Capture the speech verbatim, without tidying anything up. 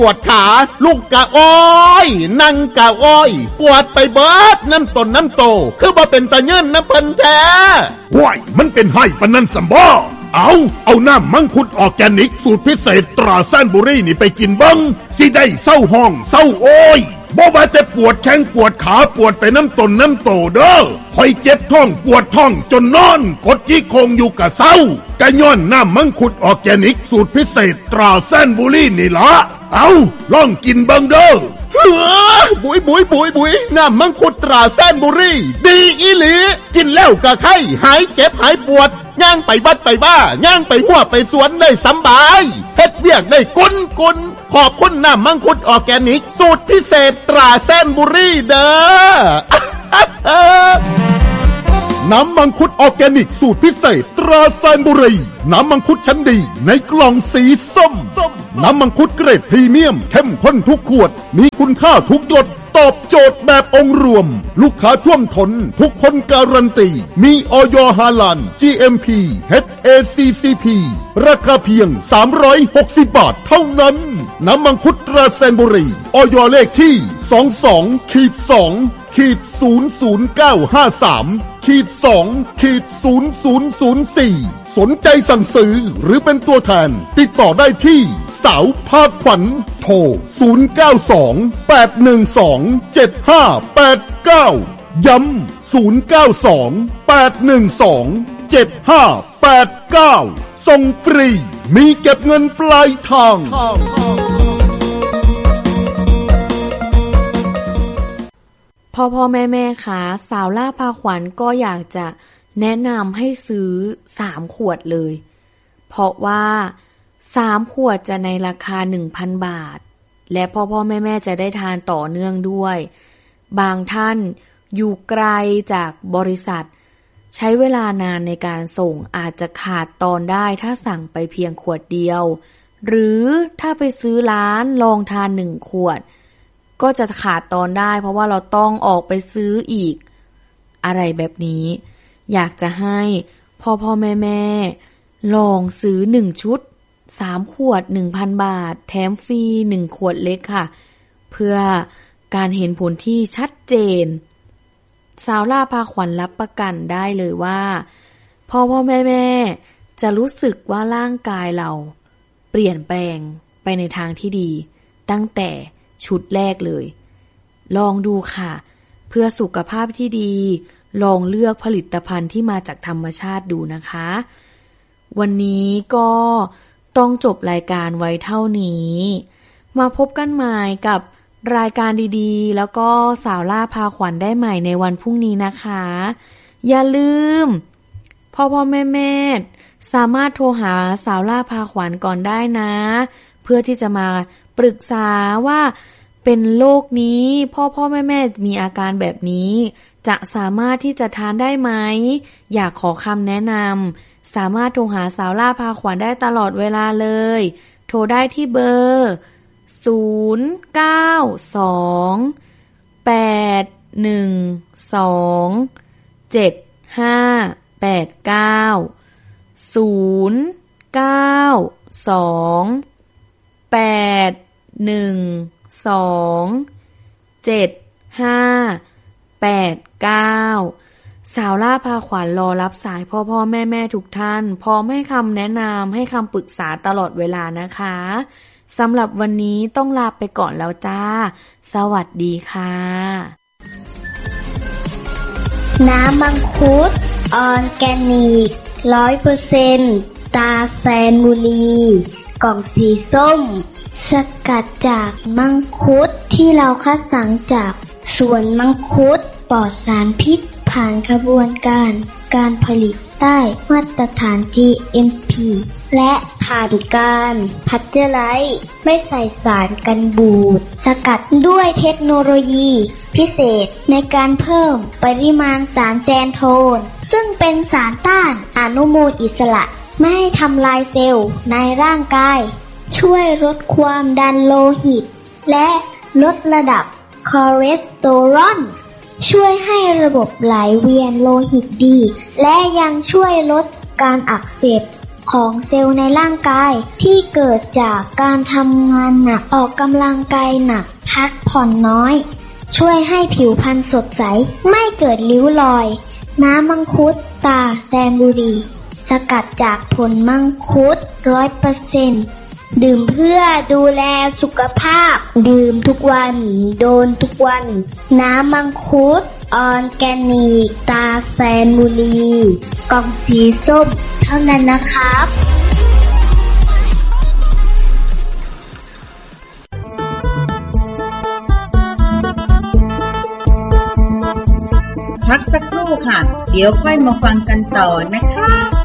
ปวดขาลูกกะอ้อยนั่งกะอ้อยปวดไปเบิดน้ำตนน้ำโตคือบ่เป็นตาเงินน้ำเพิ่นแท้ว้ายมันเป็นไห้ปานนั้นสัมบ่เอาเอาน้ำมังคุดออร์แกนิกสูตรพิเศษตราแซนบุรีนี่ไปกินเบิ้งสิได้เศร้าห้องเศร้าโอยบ่ว่าแต่ปวดแข้งปวดขาปวดไปน้ำตนน้ำโตเด้อคอยเจ็บท้องปวดท้องจนนอนกดจี้โคงอยู่กะเศร้ากะย้อนน้ำมังคุดออร์แกนิกสูตรพิเศษตราแซนบุรีนี่ละเอาลองกินเบิ้งเด้อเฮ้อบุยบุยบุยบุยน้ำมังคุดตราแซนบุรีดีอีหลีกินแล้วกะไข้หายเจ็บหายปวดย่างไปวัดไปบ้าย่างไปหัวไปสวนได้สบายเฮ็ดเวียกได้กุนกุนขอบคุณน้ำมังคุดออร์แกนิกสูตรพิเศษตราแซนบุรีเด้อน้ำมังคุดออร์แกนิกสูตรพิเศษตราแซนบุรีน้ำมังคุดชั้นดีในกล่องสีส้มน้ำมังคุดเกรดพรีเมียมเข้มข้นทุกขวดมีคุณค่าทุกหยดตอบโจทย์แบบองค์รวมลูกค้าท่วมท้นทุกคนการันตีมีอย.ฮาลาล จี เอ็ม พี เอช เอ ซี ซี พี ราคาเพียงสามร้อยหกสิบบาทเท่านั้นน้ำมังคุดตราแซนบุรีอย.เลขที่ สองสอง สอง ศูนย์ ศูนย์ เก้า ห้า สาม สอง ศูนย์ ศูนย์ ศูนย์ สี่ สนใจสั่งซื้อหรือเป็นตัวแทนติดต่อได้ที่สาวภาคขวัญโทรศูนย์ เก้า สอง แปด หนึ่ง สอง เจ็ด ห้า แปด เก้าย้ำศูนย์ เก้า สอง แปด หนึ่ง สอง เจ็ด ห้า แปด เก้าส่งฟรีมีเก็บเงินปลายทางพ่อพ่อแม่แม่คะสาวล่าพาขวัญก็อยากจะแนะนำให้ซื้อสามขวดเลยเพราะว่าสามขวดจะในราคา หนึ่งพัน บาทและพ่อพ่อแม่แม่จะได้ทานต่อเนื่องด้วยบางท่านอยู่ไกลจากบริษัทใช้เวลานานในการส่งอาจจะขาดตอนได้ถ้าสั่งไปเพียงขวดเดียวหรือถ้าไปซื้อร้านลองทานหนึ่งขวดก็จะขาดตอนได้เพราะว่าเราต้องออกไปซื้ออีกอะไรแบบนี้อยากจะให้พ่อพ่อแม่แม่ลองซื้อหนึ่งชุดสามขวด หนึ่งพัน บาทแถมฟรีหนึ่งขวดเล็กค่ะเพื่อการเห็นผลที่ชัดเจนสาวล่าพาขวัญรับประกันได้เลยว่าพ่อพ่อแม่แม่จะรู้สึกว่าร่างกายเราเปลี่ยนแปลงไปในทางที่ดีตั้งแต่ชุดแรกเลยลองดูค่ะเพื่อสุขภาพที่ดีลองเลือกผลิตภัณฑ์ที่มาจากธรรมชาติดูนะคะวันนี้ก็ต้องจบรายการไว้เท่านี้มาพบกันใหม่กับรายการดีๆแล้วก็สาวล่าพาขวัญได้ใหม่ในวันพรุ่งนี้นะคะอย่าลืมพ่อพ่อแม่แม่สามารถโทรหาสาวล่าพาขวัญก่อนได้นะเพื่อที่จะมาปรึกษาว่าเป็นโรคนี้พ่อพ่อแม่แม่มีอาการแบบนี้จะสามารถที่จะทานได้ไหมอยากขอคำแนะนำสามารถโทรหาสาวล่าพาขวัญได้ตลอดเวลาเลยโทรได้ที่เบอร์ศูนย์ เก้า สอง แปด หนึ่ง สอง เจ็ด ห้า แปด เก้า ศูนย์ เก้า สอง แปด หนึ่ง สอง เจ็ด ห้า แปด เก้าสาวล่าพาขวัญรอรับสายพ่อพ่อแม่แม่ทุกท่านพร้อมให้คำแนะนำให้คำปรึกษาตลอดเวลานะคะสำหรับวันนี้ต้องลาไปก่อนแล้วจ้าสวัสดีค่ะน้ำมังคุดออร์แกนิก ร้อยเปอร์เซ็นต์ ตราแซนบุรีกล่องสีส้มสกัดจากมังคุดที่เราคัดสรรจากสวนมังคุดปลอดสารพิษผ่านกระบวนการการผลิตได้มาตรฐาน จี เอ็ม พี และผ่านการพัชเจอร์ไลซ์ไม่ใส่สารกันบูดสกัดด้วยเทคโนโลยีพิเศษในการเพิ่มปริมาณสารแซนโทนซึ่งเป็นสารต้านอนุมูลอิสระไม่ให้ทำลายเซลล์ในร่างกายช่วยลดความดันโลหิตและลดระดับคอเลสเตอรอลช่วยให้ระบบไหลเวียนโลหิตดีและยังช่วยลดการอักเสบของเซลล์ในร่างกายที่เกิดจากการทำงานหนักออกกำลังกายหนักพักผ่อนน้อยช่วยให้ผิวพรรณสดใสไม่เกิดริ้วรอยน้ำมังคุดตราแซนบุรีสกัดจากผลมังคุด ร้อยเปอร์เซ็นต์ ดื่มเพื่อดูแลสุขภาพดื่มทุกวันโดนทุกวันน้ำมังคุดออร์แกนิกตราแซนบุรีกล่องสีส้มเท่านั้นนะครับพักสักครู่ค่ะเดี๋ยวค่อยมาฟังกันต่อนะคะ